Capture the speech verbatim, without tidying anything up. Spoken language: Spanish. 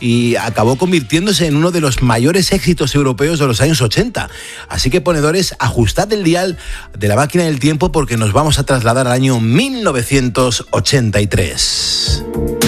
y acabó convirtiéndose en uno de los mayores éxitos europeos de los años ochenta. Así que, ponedores, ajustad el dial de la máquina del tiempo porque nos vamos a trasladar al año mil novecientos ochenta y tres.